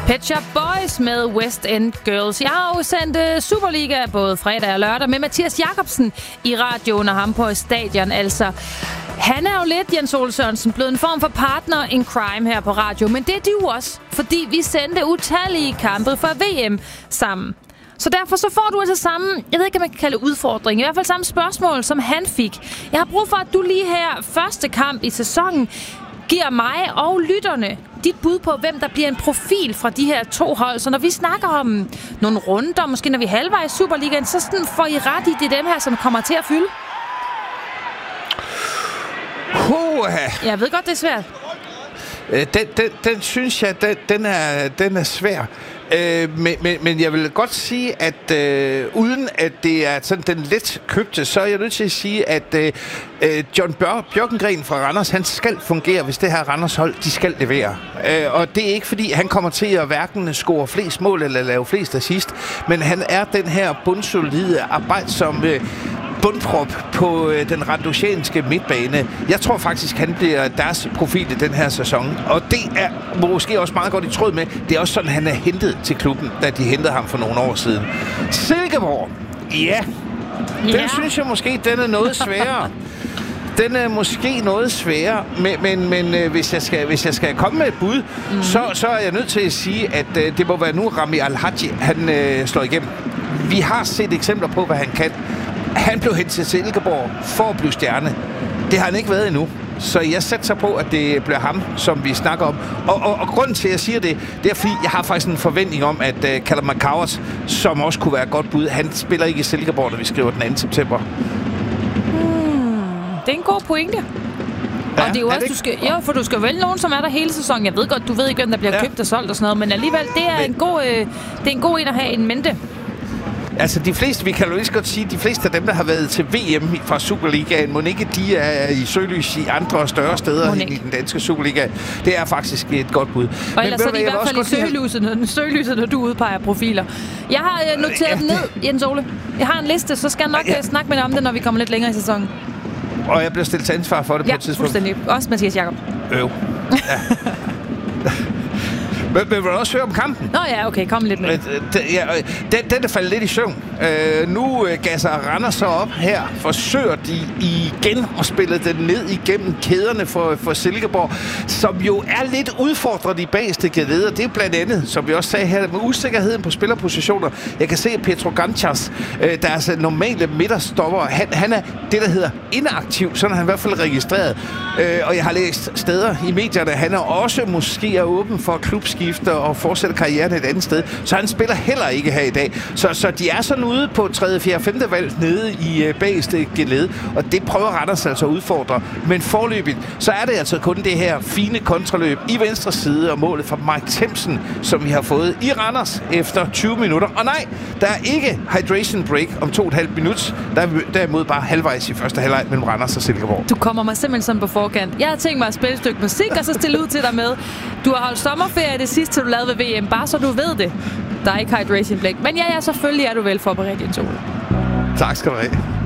Pet Shop Boys med West End Girls. Jeg har jo sendt Superliga både fredag og lørdag med Mathias Jakobsen i radioen og ham på stadion. Altså, han er jo lidt, Jens Ole Sørensen, blevet en form for partner in crime her på radio. Men det er du også, fordi vi sendte utallige kampe for VM sammen. Så derfor så får du altså samme, jeg ved ikke, om man kan kalde det udfordring, i hvert fald samme spørgsmål, som han fik. Jeg har brug for, at du lige her første kamp i sæsonen giver mig og lytterne dit bud på, hvem der bliver en profil fra de her to hold. Så når vi snakker om nogle runder, måske når vi er halvvejs i Superligaen, så sådan får I ret i, det er dem her, som kommer til at fylde. Jeg ved godt, det er svært. Den synes jeg, den er svær. Men jeg vil godt sige, at uden at det er sådan den let købte, så er jeg nødt til at sige, at John Bjørkengren fra Randers, han skal fungere, hvis det her Randers hold, de skal levere. Og det er ikke fordi, han kommer til at hverken score flest mål eller lave flest assist, men han er den her bundsolide arbejdsomme bundprop på den randosianske midtbane. Jeg tror faktisk, han bliver deres profil i den her sæson. Og det er måske også meget godt i tråd med, det er også sådan, han er hentet til klubben, da de hentede ham for nogle år siden. Silkeborg, ja. Den synes jeg måske, den er noget sværere. Den er måske noget sværere, men hvis jeg skal komme med et bud, så er jeg nødt til at sige, at det må være nu Rami Al-Haji, han slår igennem. Vi har set eksempler på, hvad han kan. Han blev hentet til Silkeborg for at blive stjerne. Det har han ikke været endnu. Så jeg sætter på, at det bliver ham, som vi snakker om. Og grunden til, at jeg siger det, det er, fordi jeg har faktisk en forventning om, at Callum McCowers, som også kunne være et godt bud, han spiller ikke i Silkeborg, når vi skriver den 2. september. Det er en god pointe. Ja, og det er jo også, for du skal vælge nogen, som er der hele sæsonen. Jeg ved godt, du ved ikke, hvem der bliver købt og solgt og sådan noget, men alligevel, det er en god en at have en mente. Altså de fleste, vi kan jo lige godt sige, de fleste af dem, der har været til VM fra Superligaen, må ikke de er i søgelys i andre og større steder i den danske Superliga. Det er faktisk et godt bud. Og ellers er de i hvert fald i søgelyset, når du udpeger profiler. Jeg har noteret ned, Jens Ole. Jeg har en liste, så skal jeg nok snakke med dig om det, når vi kommer lidt længere i sæsonen. Og jeg bliver stillet til ansvar for det på et tidspunkt. Ja, fuldstændig. Også Mathias Jakob. Ja. Men vil du også høre om kampen? Nå ja, okay, kom lidt med. Den er faldet lidt i søvn. Nu gasser Randers så op her. Forsøger de igen at spille den ned igennem kæderne for Silkeborg, som jo er lidt udfordret i bageste kæder. Det er blandt andet, som vi også sagde her, med usikkerheden på spillerpositioner. Jeg kan se, at Petro Ganchas, deres normale midterstopper, han er det, der hedder inaktiv. Sådan er han i hvert fald registreret. Og jeg har læst steder i medierne, han er også måske åben for klubskifter og fortsætter karrieren et andet sted. Så han spiller heller ikke her i dag. Så de er sådan ude på 3., 4., 5. valg nede i bageste geled, og det prøver Randers altså at udfordre. Men forløbigt, så er det altså kun det her fine kontraløb i venstre side og målet fra Mike Thiemsen, som vi har fået i Randers efter 20 minutter. Og nej, der er ikke hydration break om 2,5 minutter. Der er derimod bare halvvejs i første halvleg mellem Randers og Silkeborg. Du kommer mig simpelthen sådan på forkant. Jeg har tænkt mig at spille et stykke musik, og så stille ud til dig med. Du har holdt sommerferie det sidste, du lavede ved VM, bare så du ved det. Der er ikke hydration break. Men ja, selvfølgelig er du vel forberedt, Jens Ole. Tak skal du have.